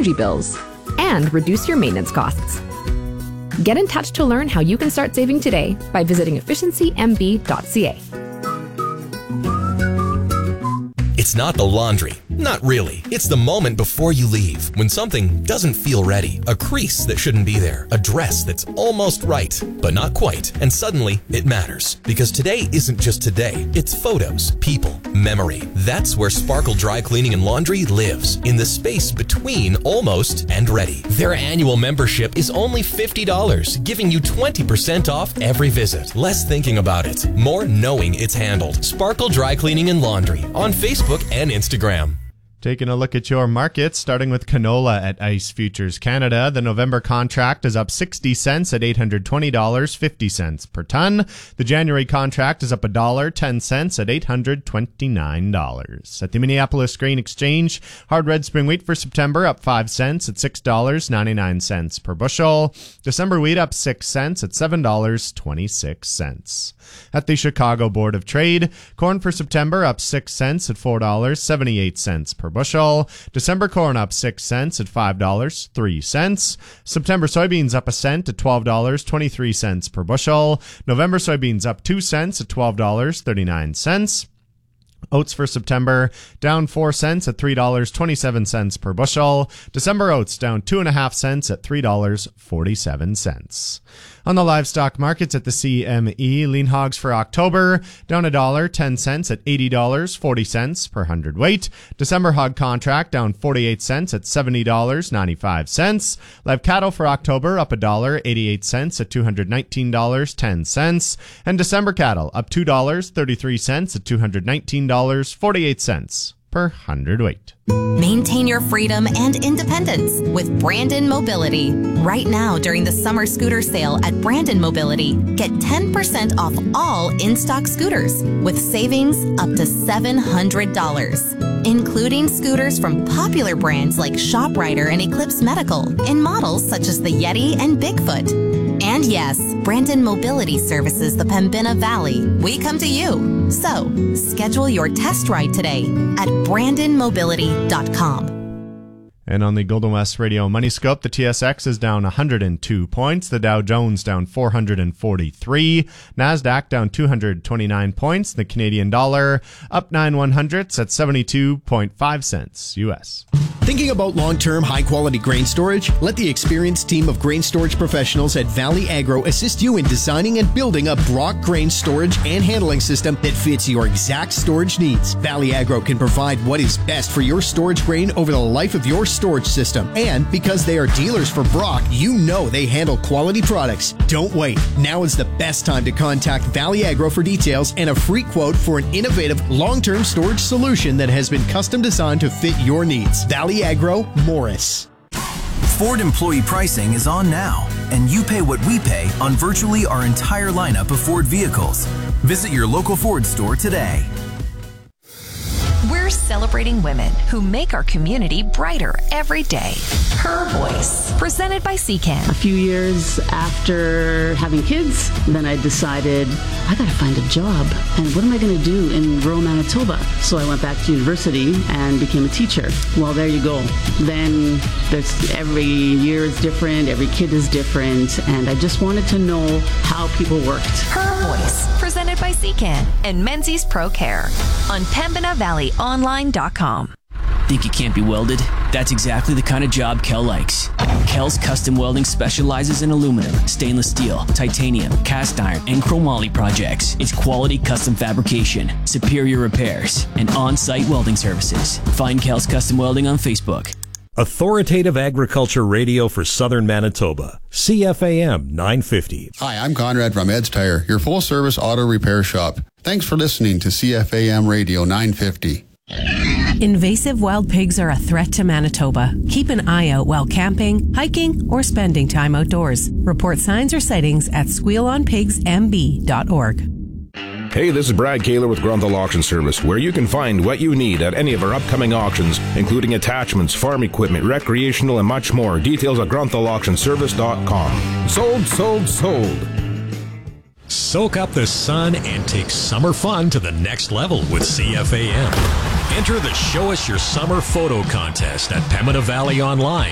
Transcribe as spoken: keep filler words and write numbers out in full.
energy bills and reduce your maintenance costs. Get in touch to learn how you can start saving today by visiting efficiency m b dot c a. It's not the laundry. Not really. It's the moment before you leave, when something doesn't feel ready. A crease that shouldn't be there. A dress that's almost right, but not quite. And suddenly, it matters. Because today isn't just today. It's photos, people, memory. That's where Sparkle Dry Cleaning and Laundry lives. In the space between almost and ready. Their annual membership is only fifty dollars, giving you twenty percent off every visit. Less thinking about it, more knowing it's handled. Sparkle Dry Cleaning and Laundry on Facebook and Instagram. Taking a look at your markets, starting with canola at ICE Futures Canada. The November contract is up sixty cents at eight hundred twenty dollars and fifty cents per ton. The January contract is up one dollar and ten cents at eight hundred twenty-nine dollars. At the Minneapolis Grain Exchange, hard red spring wheat for September up five cents at six dollars and ninety-nine cents per bushel. December wheat up six cents at seven dollars and twenty-six cents. At the Chicago Board of Trade, corn for September up six cents at four dollars and seventy-eight cents per bushel. December corn up six cents at five dollars and three cents. September soybeans up a cent at twelve dollars and twenty-three cents per bushel. November soybeans up two cents at twelve dollars and thirty-nine cents. Oats for September down four cents at three dollars and twenty-seven cents per bushel. December oats down two and a half cents at three dollars and forty-seven cents. On the livestock markets at the C M E, lean hogs for October down a dollar and ten cents at eighty dollars and forty cents per hundredweight. December hog contract down forty-eight cents at seventy dollars and ninety-five cents. Live cattle for October up a dollar and eighty-eight cents at two hundred nineteen dollars and ten cents. And December cattle up two dollars and thirty-three cents at two hundred nineteen dollars and forty-eight cents per hundredweight. Maintain your freedom and independence with Brandon Mobility. Right now, during the summer scooter sale at Brandon Mobility, get ten percent off all in-stock scooters with savings up to seven hundred dollars, including scooters from popular brands like ShopRider and Eclipse Medical and models such as the Yeti and Bigfoot. And yes, Brandon Mobility services the Pembina Valley. We come to you. So, schedule your test ride today at brandon mobility dot com. And on the Golden West Radio Money Scope, the T S X is down one hundred two points. The Dow Jones down four hundred forty-three. NASDAQ down two hundred twenty-nine points. The Canadian dollar up nine one hundredths at seventy-two point five cents U S. Thinking about long-term, high-quality grain storage? Let the experienced team of grain storage professionals at Valley Agro assist you in designing and building a Brock grain storage and handling system that fits your exact storage needs. Valley Agro can provide what is best for your storage grain over the life of your storage system. And because they are dealers for Brock, you know they handle quality products. Don't wait. Now is the best time to contact Valley Agro for details and a free quote for an innovative long-term storage solution that has been custom designed to fit your needs. Valley Agro, Morris. Ford employee pricing is on now, and you pay what we pay on virtually our entire lineup of Ford vehicles. Visit your local Ford store today. We're celebrating women who make our community brighter every day. Her Voice, presented by C C A N. A few years after having kids, then I decided I got to find a job. And what am I going to do in rural Manitoba? So I went back to university and became a teacher. Well, there you go. Then there's every year is different, every kid is different, and I just wanted to know how people worked. Her Voice, presented by C C A N and Menzies Pro Care on Pembina Valley Online dot com. Think it can't be welded? That's exactly the kind of job Kel likes. Kel's Custom Welding specializes in aluminum, stainless steel, titanium, cast iron, and chromoly projects. It's quality custom fabrication, superior repairs, and on-site welding services. Find Kel's Custom Welding on Facebook. Authoritative Agriculture Radio for Southern Manitoba. C F A M nine fifty. Hi, I'm Conrad from Ed's Tire, your full-service auto repair shop. Thanks for listening to C F A M Radio nine fifty. Invasive wild pigs are a threat to Manitoba. Keep an eye out while camping, hiking, or spending time outdoors. Report signs or sightings at squeal on pigs m b dot org. Hey, this is Brad Kaler with Grunthal Auction Service, where you can find what you need at any of our upcoming auctions, including attachments, farm equipment, recreational, and much more. Details at grunthal auction service dot com. Sold, sold, sold. Soak up the sun and take summer fun to the next level with C F A M. Enter the Show Us Your Summer photo contest at Pembina Valley Online.